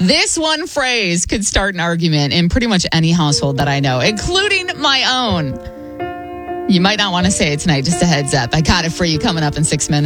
This one phrase could start an argument in pretty much any household that I know, including my own. You might not want to say it tonight, just a heads up. I got it for you coming up in 6 minutes.